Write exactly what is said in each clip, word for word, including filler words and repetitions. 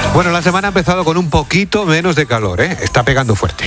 Bueno, la semana ha empezado con un poquito menos de calor, ¿eh? Está pegando fuerte.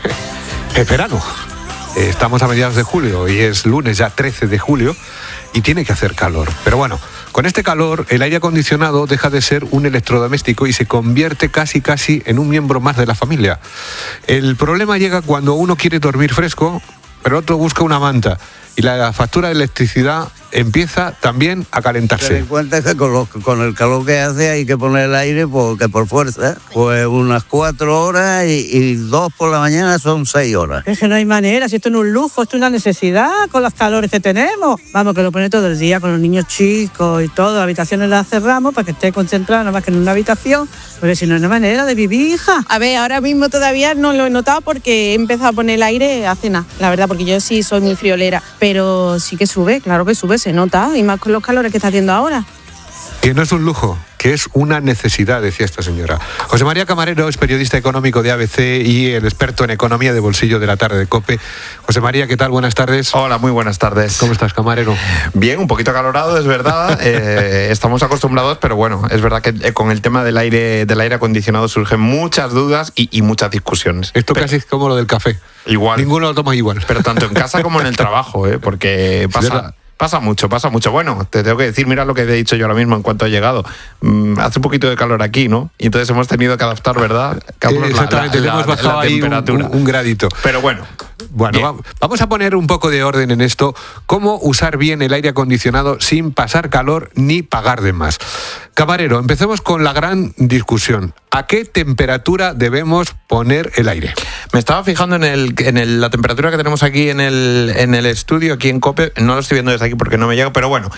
Es verano. Estamos a mediados de julio y es lunes ya trece de julio y tiene que hacer calor. Pero bueno, con este calor el aire acondicionado deja de ser un electrodoméstico y se convierte casi casi en un miembro más de la familia. El problema llega cuando uno quiere dormir fresco, pero otro busca una manta y la factura de electricidad empieza también a calentarse. Ten en cuenta que con, lo, con el calor que hace hay que poner el aire porque por fuerza, pues unas cuatro horas y, y dos por la mañana son seis horas. Es que no hay manera, si esto no es un lujo, esto es una necesidad con los calores que tenemos. Vamos, que lo pone todo el día con los niños chicos y todo, las habitaciones las cerramos para que esté concentrado nada más que en una habitación, porque si no es una manera de vivir, hija. A ver, ahora mismo todavía no lo he notado porque he empezado a poner el aire hace nada, la verdad, porque yo sí soy muy friolera, pero sí que sube, claro que sube, se nota, y más con los calores que está haciendo ahora. Que no es un lujo, que es una necesidad, decía esta señora. José María Camarero es periodista económico de A B C y el experto en economía de bolsillo de la tarde de COPE. José María, ¿qué tal? Buenas tardes. Hola, muy buenas tardes. ¿Cómo estás, Camarero? Bien, un poquito acalorado, es verdad. eh, estamos acostumbrados, pero bueno, es verdad que con el tema del aire, del aire acondicionado surgen muchas dudas y, y muchas discusiones. Esto pero, casi es como lo del café. Igual. Ninguno lo toma igual. Pero tanto en casa como en el trabajo, ¿eh? Porque pasa... Pasa mucho, pasa mucho. Bueno, te tengo que decir, mira lo que te he dicho yo ahora mismo en cuanto he llegado. Mm, hace un poquito de calor aquí, ¿no? Y entonces hemos tenido que adaptar, ¿verdad? Carlos, eh, exactamente, la, la, le hemos bajado la, la ahí temperatura. Un, un gradito. Pero bueno. Bueno, bien. Vamos a poner un poco de orden en esto. ¿Cómo usar bien el aire acondicionado sin pasar calor ni pagar de más? Camarero, empecemos con la gran discusión. ¿A qué temperatura debemos poner el aire? Me estaba fijando en, el, en el, la temperatura que tenemos aquí en el, en el estudio, aquí en COPE. No lo estoy viendo desde aquí porque no me llega, pero bueno,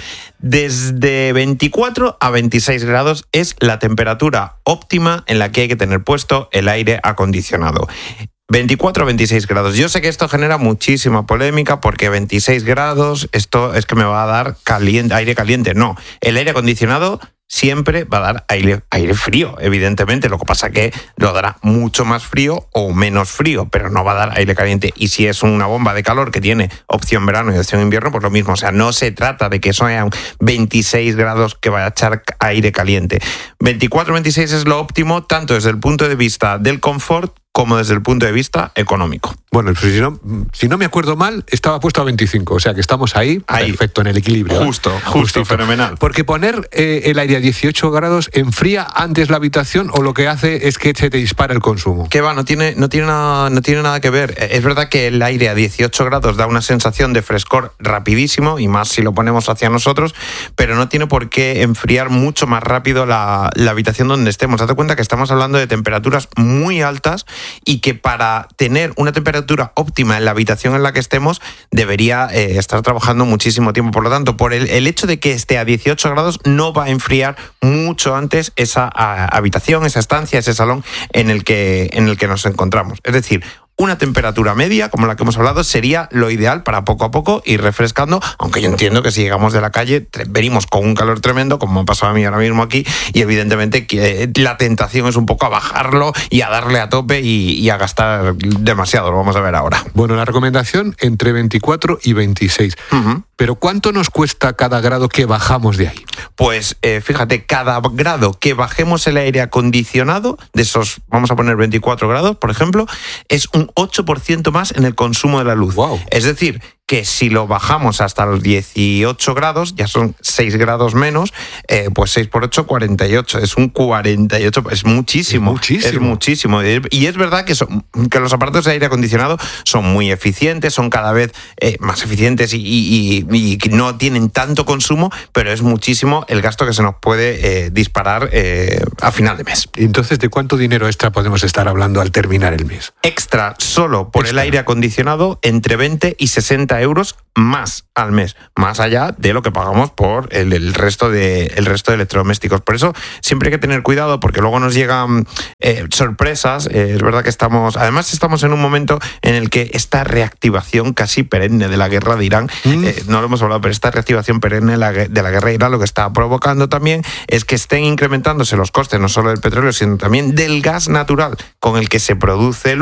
desde veinticuatro a veintiséis grados es la temperatura óptima en la que hay que tener puesto el aire acondicionado. veinticuatro a veintiséis grados. Yo sé que esto genera muchísima polémica porque veintiséis grados, esto es que me va a dar caliente, aire caliente. No, el aire acondicionado siempre va a dar aire, aire frío, evidentemente. Lo que pasa es que lo dará mucho más frío o menos frío, pero no va a dar aire caliente. Y si es una bomba de calor que tiene opción verano y opción invierno, pues lo mismo. O sea, no se trata de que sean veintiséis grados que vaya a echar aire caliente. veinticuatro a veintiséis es lo óptimo, tanto desde el punto de vista del confort como desde el punto de vista económico. Bueno, si no, si no me acuerdo mal, estaba puesto a veinticinco, o sea que estamos ahí, ahí. Perfecto, en el equilibrio. Justo, ¿eh? justo, Justito. Fenomenal. Porque poner eh, el aire a dieciocho grados enfría antes la habitación o lo que hace es que se te dispara el consumo. Que va, no tiene, no tiene nada, no tiene nada que ver. Es verdad que el aire a dieciocho grados da una sensación de frescor rapidísimo, y más si lo ponemos hacia nosotros, pero no tiene por qué enfriar mucho más rápido la, la habitación donde estemos. Date cuenta que estamos hablando de temperaturas muy altas y que para tener una temperatura óptima en la habitación en la que estemos debería eh, estar trabajando muchísimo tiempo. Por lo tanto, por el, el hecho de que esté a dieciocho grados no va a enfriar mucho antes esa a, habitación, esa estancia, ese salón en el que, en el que nos encontramos. Es decir, una temperatura media, como la que hemos hablado, sería lo ideal para poco a poco ir refrescando, aunque yo entiendo que si llegamos de la calle venimos con un calor tremendo, como me ha pasado a mí ahora mismo aquí, y evidentemente que la tentación es un poco a bajarlo y a darle a tope y, y a gastar demasiado, lo vamos a ver ahora. Bueno, la recomendación entre veinticuatro y veintiséis. Uh-huh. Pero ¿cuánto nos cuesta cada grado que bajamos de ahí? Pues eh, fíjate, cada grado que bajemos el aire acondicionado, de esos, vamos a poner veinticuatro grados, por ejemplo, es un ocho por ciento más en el consumo de la luz. Wow. Es decir, que si lo bajamos hasta los dieciocho grados, ya son seis grados menos, eh, pues seis por ocho, cuarenta y ocho. Es un cuarenta y ocho, es muchísimo. Es muchísimo. Es muchísimo. Y es verdad que, son, que los aparatos de aire acondicionado son muy eficientes, son cada vez eh, más eficientes y, y, y, y no tienen tanto consumo, pero es muchísimo el gasto que se nos puede eh, disparar eh, a final de mes. Entonces, ¿de cuánto dinero extra podemos estar hablando al terminar el mes? Extra, solo por extra. El aire acondicionado, entre veinte y sesenta euros más al mes, más allá de lo que pagamos por el, el, resto, de, el resto de electrodomésticos. Por eso siempre hay que tener cuidado, porque luego nos llegan eh, sorpresas. Eh, es verdad que estamos, además estamos en un momento en el que esta reactivación casi perenne de la guerra de Irán, mm. eh, no lo hemos hablado, pero esta reactivación perenne de la, de la guerra de Irán lo que está provocando también es que estén incrementándose los costes, no solo del petróleo, sino también del gas natural con el que se produce luz,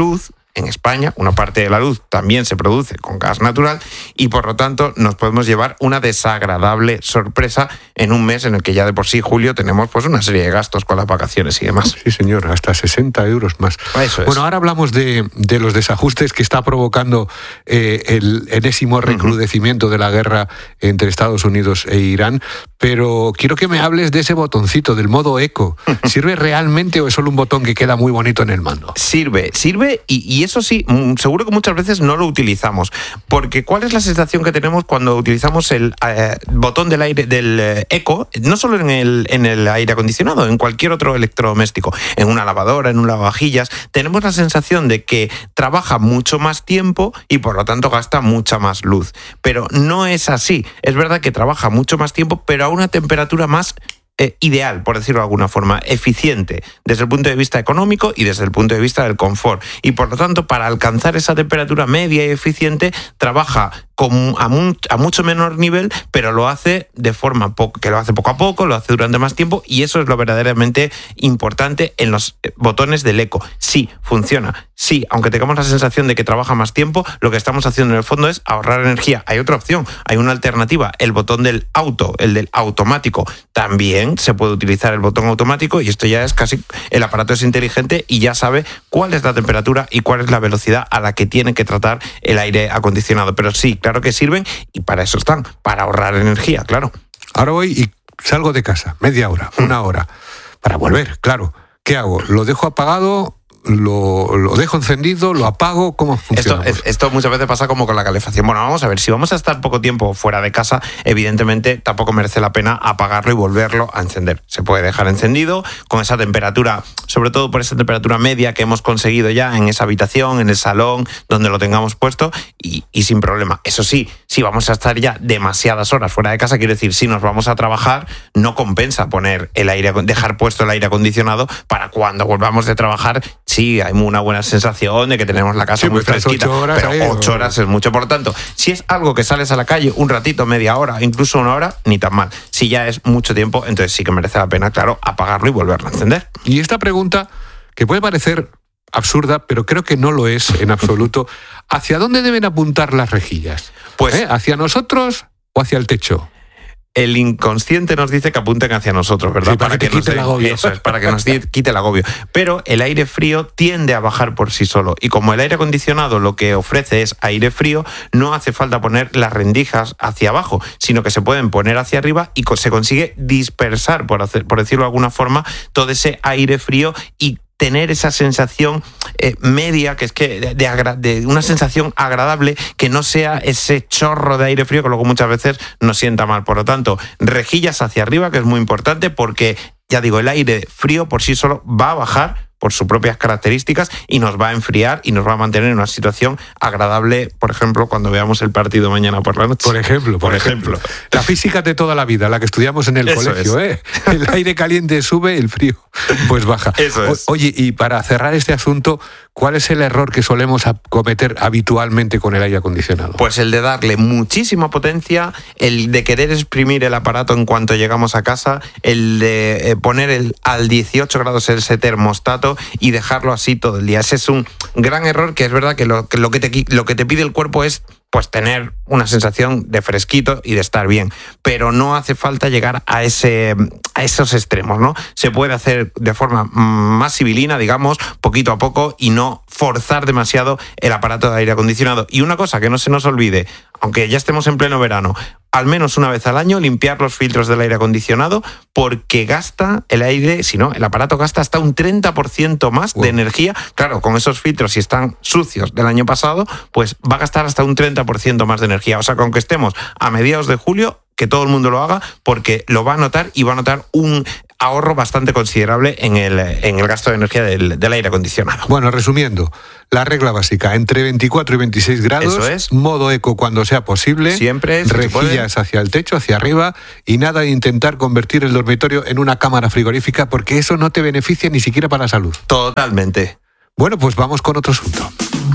en España, una parte de la luz también se produce con gas natural y por lo tanto nos podemos llevar una desagradable sorpresa en un mes en el que ya de por sí, julio, tenemos pues una serie de gastos con las vacaciones y demás. Sí, señor, hasta sesenta euros más. Eso es. Bueno, ahora hablamos de, de los desajustes que está provocando eh, el enésimo recrudecimiento uh-huh. de la guerra entre Estados Unidos e Irán, pero quiero que me hables de ese botoncito, del modo eco. ¿Sirve realmente o es solo un botón que queda muy bonito en el mando? Sirve, sirve y, y eso sí, seguro que muchas veces no lo utilizamos, porque ¿cuál es la sensación que tenemos cuando utilizamos el eh, botón del aire del eh, eco? No solo en el, en el aire acondicionado, en cualquier otro electrodoméstico, en una lavadora, en un lavavajillas, tenemos la sensación de que trabaja mucho más tiempo y por lo tanto gasta mucha más luz. Pero no es así. Es verdad que trabaja mucho más tiempo, pero a una temperatura más Eh, ideal, por decirlo de alguna forma, eficiente, desde el punto de vista económico y desde el punto de vista del confort. Y por lo tanto, para alcanzar esa temperatura media y eficiente, trabaja con, a, mu- a mucho menor nivel, pero lo hace de forma po- que lo hace poco a poco, lo hace durante más tiempo, y eso es lo verdaderamente importante en los botones del eco. Sí, funciona. Sí, aunque tengamos la sensación de que trabaja más tiempo, lo que estamos haciendo en el fondo es ahorrar energía. Hay otra opción, hay una alternativa, el botón del auto, el del automático. También se puede utilizar el botón automático y esto ya es casi, el aparato es inteligente y ya sabe cuál es la temperatura y cuál es la velocidad a la que tiene que tratar el aire acondicionado. Pero sí, claro que sirven y para eso están, para ahorrar energía, claro. Ahora voy y salgo de casa, media hora, una hora, para volver, claro. ¿Qué hago? ¿Lo dejo apagado? Lo, lo dejo encendido, lo apago, ¿cómo funciona? Esto, esto muchas veces pasa como con la calefacción. Bueno, vamos a ver, si vamos a estar poco tiempo fuera de casa, evidentemente tampoco merece la pena apagarlo y volverlo a encender. Se puede dejar encendido con esa temperatura, sobre todo por esa temperatura media que hemos conseguido ya en esa habitación, en el salón, donde lo tengamos puesto y, y sin problema. Eso sí, si vamos a estar ya demasiadas horas fuera de casa, quiero decir, si nos vamos a trabajar, no compensa poner el aire, dejar puesto el aire acondicionado para cuando volvamos de trabajar. Sí, hay una buena sensación de que tenemos la casa sí, muy fresquita, ocho horas pero ahí, ocho horas es mucho. Por lo tanto, si es algo que sales a la calle un ratito, media hora, incluso una hora, ni tan mal. Si ya es mucho tiempo, entonces sí que merece la pena, claro, apagarlo y volverlo a encender. Y esta pregunta, que puede parecer absurda, pero creo que no lo es en absoluto, ¿hacia dónde deben apuntar las rejillas? Pues, ¿Eh? ¿Hacia nosotros o hacia el techo? El inconsciente nos dice que apunten hacia nosotros, ¿verdad? Sí, para, para que, que quite nos el agobio. Eso es, para que nos quite el agobio. Pero el aire frío tiende a bajar por sí solo. Y como el aire acondicionado lo que ofrece es aire frío, no hace falta poner las rendijas hacia abajo, sino que se pueden poner hacia arriba y se consigue dispersar, por, hacer, por decirlo de alguna forma, todo ese aire frío y tener esa sensación eh, media, que es que de, de, agra- de una sensación agradable, que no sea ese chorro de aire frío que luego muchas veces nos sienta mal. Por lo tanto, rejillas hacia arriba, que es muy importante porque, ya digo, el aire frío por sí solo va a bajar por sus propias características y nos va a enfriar y nos va a mantener en una situación agradable, por ejemplo, cuando veamos el partido mañana por la noche. Por ejemplo, por, por ejemplo. ejemplo. La física de toda la vida, la que estudiamos en el Eso colegio, es. ¿eh? El aire caliente sube, el frío pues baja. Eso es. O, oye, y para cerrar este asunto, ¿cuál es el error que solemos cometer habitualmente con el aire acondicionado? Pues el de darle muchísima potencia, el de querer exprimir el aparato en cuanto llegamos a casa, el de poner el, al dieciocho grados ese termostato y dejarlo así todo el día. Ese es un gran error, que es verdad que lo que, lo que, te, lo que te pide el cuerpo es pues tener una sensación de fresquito y de estar bien, pero no hace falta llegar a ese a esos extremos, ¿no? Se puede hacer de forma más civilina, digamos, poquito a poco y no forzar demasiado el aparato de aire acondicionado. Y una cosa que no se nos olvide, aunque ya estemos en pleno verano, al menos una vez al año limpiar los filtros del aire acondicionado, porque gasta el aire, si no, el aparato gasta hasta un treinta por ciento más wow. de energía. Claro, con esos filtros, si están sucios del año pasado, pues va a gastar hasta un treinta por ciento más de energía. O sea, que aunque estemos a mediados de julio, que todo el mundo lo haga, porque lo va a notar y va a notar un ahorro bastante considerable en el, en el gasto de energía del, del aire acondicionado. Bueno, resumiendo, la regla básica, entre veinticuatro y veintiséis grados, Eso es. modo eco cuando sea posible, siempre es, rejillas hacia el techo, hacia arriba, y nada de intentar convertir el dormitorio en una cámara frigorífica, porque eso no te beneficia ni siquiera para la salud. Totalmente. Bueno, pues vamos con otro asunto.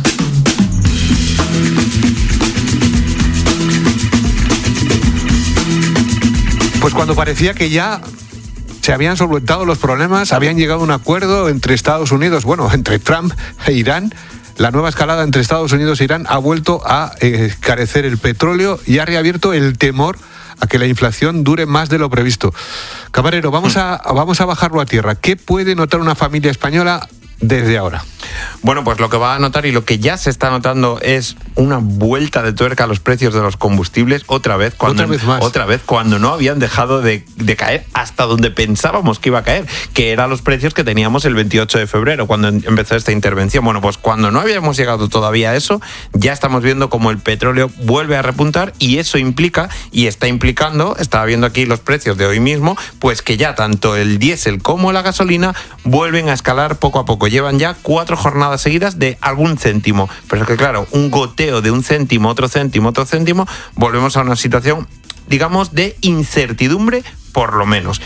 Pues cuando parecía que ya se habían solventado los problemas, habían llegado a un acuerdo entre Estados Unidos, bueno, entre Trump e Irán, La nueva escalada entre Estados Unidos e Irán ha vuelto a encarecer el petróleo y ha reabierto el temor a que la inflación dure más de lo previsto. Camarero, vamos a, vamos a bajarlo a tierra. ¿Qué puede notar una familia española desde ahora? Bueno, pues lo que va a notar y lo que ya se está notando es una vuelta de tuerca a los precios de los combustibles otra vez cuando, otra vez más. Otra vez cuando no habían dejado de, de caer hasta donde pensábamos que iba a caer, que eran los precios que teníamos el veintiocho de febrero cuando empezó esta intervención. Bueno, pues cuando no habíamos llegado todavía a eso, ya estamos viendo como el petróleo vuelve a repuntar y eso implica y está implicando, estaba viendo aquí los precios de hoy mismo, pues que ya tanto el diésel como la gasolina vuelven a escalar poco a poco. Llevan ya cuatro jornadas seguidas de algún céntimo. Pero es que claro, un goteo de un céntimo, otro céntimo, otro céntimo, volvemos a una situación, digamos, de incertidumbre por lo menos.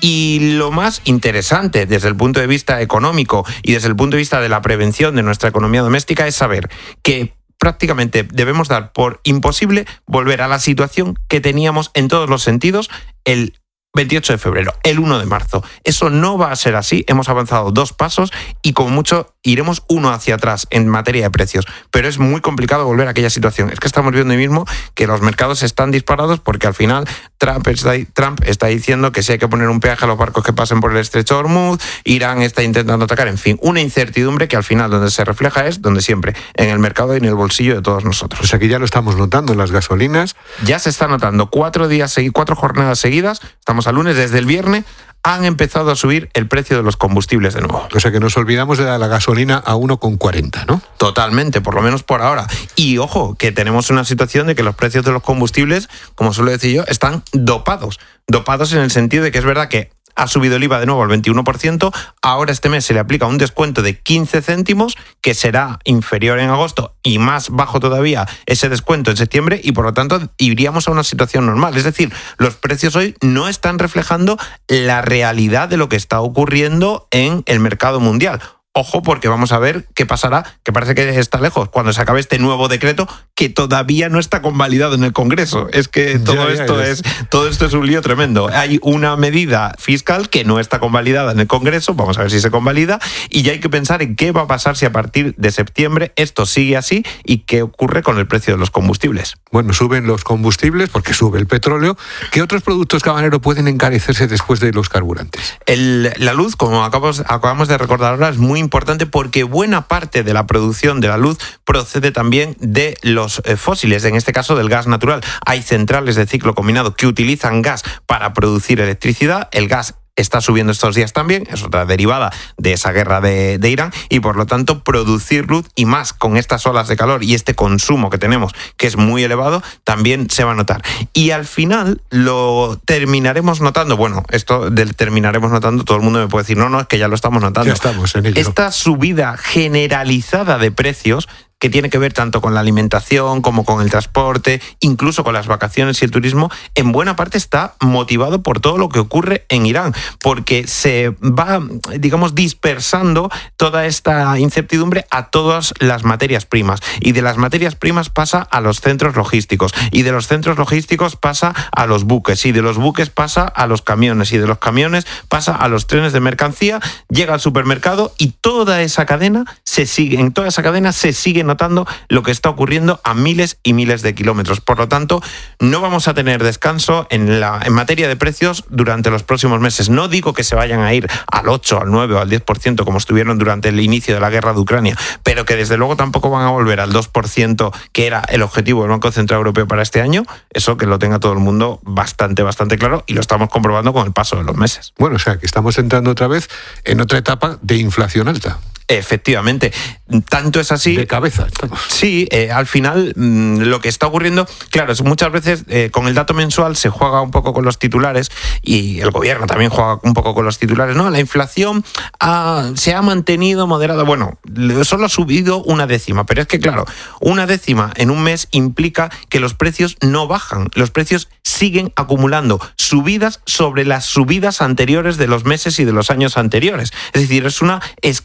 Y lo más interesante desde el punto de vista económico y desde el punto de vista de la prevención de nuestra economía doméstica es saber que prácticamente debemos dar por imposible volver a la situación que teníamos en todos los sentidos el veintiocho de febrero, el uno de marzo. Eso no va a ser así. Hemos avanzado dos pasos y como mucho iremos uno hacia atrás en materia de precios. Pero es muy complicado volver a aquella situación. Es que estamos viendo hoy mismo que los mercados están disparados porque al final Trump está, Trump está diciendo que si hay que poner un peaje a los barcos que pasen por el estrecho de Hormuz, Irán está intentando atacar, en fin, una incertidumbre que al final donde se refleja es donde siempre, en el mercado y en el bolsillo de todos nosotros. Pues aquí ya lo estamos notando en las gasolinas. Ya se está notando cuatro días seguidos, cuatro jornadas seguidas, estamos al lunes, desde el viernes han empezado a subir el precio de los combustibles de nuevo. O sea que nos olvidamos de la gasolina a uno con cuarenta, ¿no? Totalmente, por lo menos por ahora. Y ojo, que tenemos una situación de que los precios de los combustibles, como suelo decir yo, están dopados. Dopados en el sentido de que es verdad que ha subido el I V A de nuevo al veintiuno por ciento, ahora este mes se le aplica un descuento de quince céntimos, que será inferior en agosto y más bajo todavía ese descuento en septiembre, y por lo tanto iríamos a una situación normal. Es decir, los precios hoy no están reflejando la realidad de lo que está ocurriendo en el mercado mundial. Ojo, porque vamos a ver qué pasará, que parece que está lejos, cuando se acabe este nuevo decreto que todavía no está convalidado en el Congreso. Es que todo, ya, ya, esto, ya es, todo esto es un lío tremendo. Hay una medida fiscal que no está convalidada en el Congreso, vamos a ver si se convalida, y ya hay que pensar en qué va a pasar si a partir de septiembre esto sigue así y qué ocurre con el precio de los combustibles. Bueno, suben los combustibles porque sube el petróleo. ¿Qué otros productos, Cabanero, pueden encarecerse después de los carburantes? El, la luz, como acabamos, acabamos de recordar ahora, es muy importante porque buena parte de la producción de la luz procede también de los eh, fósiles, en este caso del gas natural. Hay centrales de ciclo combinado que utilizan gas para producir electricidad. El gas está subiendo estos días también, es otra derivada de esa guerra de, de Irán, y por lo tanto producir luz, y más con estas olas de calor y este consumo que tenemos, que es muy elevado, también se va a notar. Y al final lo terminaremos notando, bueno, esto del terminaremos notando, todo el mundo me puede decir, no, no, es que ya lo estamos notando. Ya estamos en ello. Esta subida generalizada de precios, que tiene que ver tanto con la alimentación como con el transporte, incluso con las vacaciones y el turismo, en buena parte está motivado por todo lo que ocurre en Irán, porque se va, digamos, dispersando toda esta incertidumbre a todas las materias primas, y de las materias primas pasa a los centros logísticos, y de los centros logísticos pasa a los buques, y de los buques pasa a los camiones, y de los camiones pasa a los trenes de mercancía, llega al supermercado, y toda esa cadena se sigue, en toda esa cadena se sigue notando lo que está ocurriendo a miles y miles de kilómetros. Por lo tanto, no vamos a tener descanso en, la, en materia de precios durante los próximos meses. No digo que se vayan a ir al ocho, al nueve o al diez por ciento como estuvieron durante el inicio de la guerra de Ucrania, pero que desde luego tampoco van a volver al dos por ciento que era el objetivo del Banco Central Europeo para este año. Eso que lo tenga todo el mundo bastante, bastante claro, y lo estamos comprobando con el paso de los meses. Bueno, o sea, que estamos entrando otra vez en otra etapa de inflación alta. Efectivamente, tanto es así. De cabeza estamos. Sí, eh, al final mmm, lo que está ocurriendo, claro, es muchas veces eh, con el dato mensual se juega un poco con los titulares, y el gobierno también juega un poco con los titulares, ¿no? La inflación ha, se ha mantenido moderada. Bueno, solo ha subido una décima, pero es que claro, una décima en un mes implica que los precios no bajan, los precios siguen acumulando subidas sobre las subidas anteriores de los meses y de los años anteriores. Es decir, es una escalada que va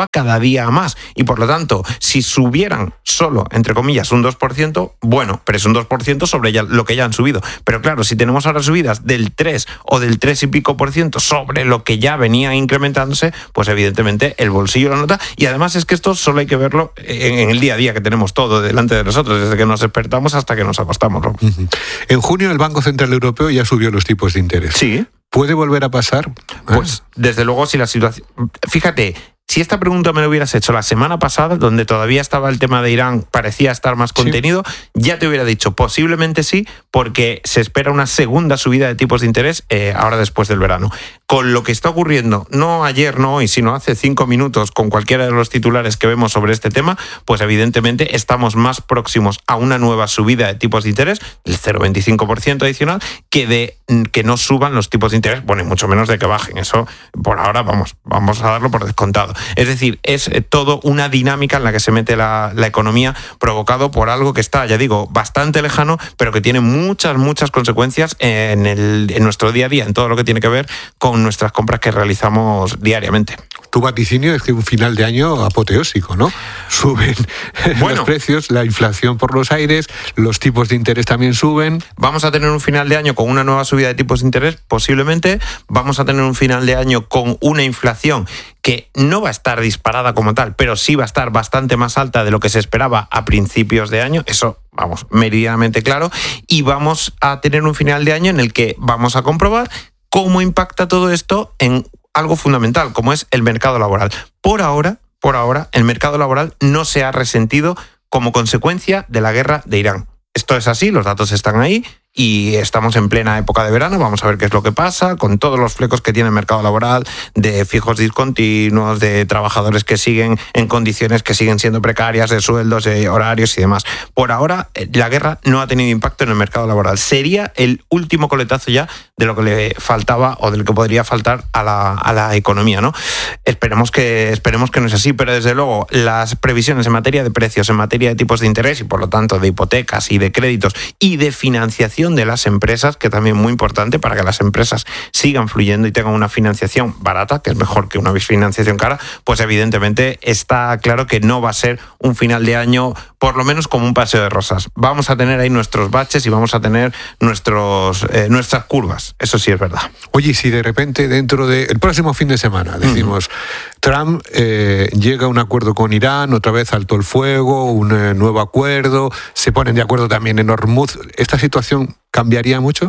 aumentaba cada día más. Y por lo tanto, si subieran solo, entre comillas, un dos por ciento, bueno, pero es un dos por ciento sobre ya, lo que ya han subido. Pero claro, si tenemos ahora subidas del tres o del tres y pico por ciento sobre lo que ya venía incrementándose, pues evidentemente el bolsillo lo nota. Y además es que esto solo hay que verlo en, en el día a día, que tenemos todo delante de nosotros, desde que nos despertamos hasta que nos acostamos, ¿no? Uh-huh. En junio el Banco Central Europeo ya subió los tipos de interés. Sí. ¿Puede volver a pasar? Pues ¿Eh? desde luego si la situación... Fíjate, si esta pregunta me la hubieras hecho la semana pasada, donde todavía estaba el tema de Irán, parecía estar más contenido, sí, ya te hubiera dicho posiblemente sí, porque se espera una segunda subida de tipos de interés eh, ahora después del verano. Con lo que está ocurriendo, no ayer, no hoy, sino hace cinco minutos, con cualquiera de los titulares que vemos sobre este tema, pues evidentemente estamos más próximos a una nueva subida de tipos de interés, del cero coma veinticinco por ciento adicional, que de que no suban los tipos de interés, bueno, y mucho menos de que bajen. Eso, por ahora, vamos, vamos a darlo por descontado. Es decir, es todo una dinámica en la que se mete la, la economía, provocado por algo que está, ya digo, bastante lejano, pero que tiene muchas, muchas consecuencias en, el, en nuestro día a día, en todo lo que tiene que ver con nuestras compras que realizamos diariamente. Tu vaticinio es que un final de año apoteósico, ¿no? Suben bueno, los precios, la inflación por los aires, los tipos de interés también suben. Vamos a tener un final de año con una nueva subida de tipos de interés, posiblemente. Vamos a tener un final de año con una inflación que no va a estar disparada como tal, pero sí va a estar bastante más alta de lo que se esperaba a principios de año. Eso, vamos, meridianamente claro. Y vamos a tener un final de año en el que vamos a comprobar cómo impacta todo esto en algo fundamental, como es el mercado laboral. Por ahora, por ahora, el mercado laboral no se ha resentido como consecuencia de la guerra de Irán. Esto es así, los datos están ahí y estamos en plena época de verano. Vamos a ver qué es lo que pasa con todos los flecos que tiene el mercado laboral, de fijos discontinuos, de trabajadores que siguen en condiciones que siguen siendo precarias, de sueldos, de horarios y demás. Por ahora, la guerra no ha tenido impacto en el mercado laboral. Sería el último coletazo ya de lo que le faltaba o de lo que podría faltar a la, a la economía, ¿no? Esperemos que, esperemos que no es así, pero desde luego las previsiones en materia de precios, en materia de tipos de interés y por lo tanto de hipotecas y de créditos y de financiación de las empresas, que también es muy importante para que las empresas sigan fluyendo y tengan una financiación barata, que es mejor que una financiación cara, pues evidentemente está claro que no va a ser un final de año, por lo menos como un paseo de rosas. Vamos a tener ahí nuestros baches y vamos a tener nuestros eh, nuestras curvas. Eso sí es verdad. Oye, si de repente dentro del próximo fin de semana decimos uh-huh. Trump eh, llega a un acuerdo con Irán, otra vez alto el fuego, un eh, nuevo acuerdo, se ponen de acuerdo también en Hormuz, ¿esta situación cambiaría mucho?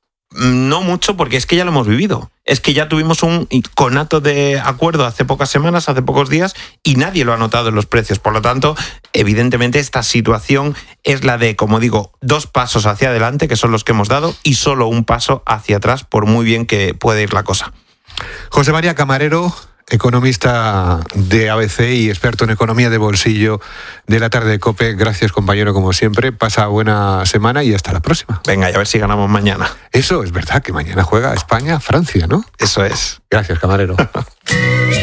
No mucho, porque es que ya lo hemos vivido. Es que ya tuvimos un conato de acuerdo hace pocas semanas, hace pocos días, y nadie lo ha notado en los precios. Por lo tanto, evidentemente esta situación es la de, como digo, dos pasos hacia adelante, que son los que hemos dado, y solo un paso hacia atrás, por muy bien que pueda ir la cosa. José María Camarero, economista de A B C y experto en economía de bolsillo de la tarde de COPE. Gracias, compañero, como siempre. Pasa buena semana y hasta la próxima. Venga, y a ver si ganamos mañana. Eso es verdad, que mañana juega España-Francia, ¿no? Eso es. Gracias, Camarero.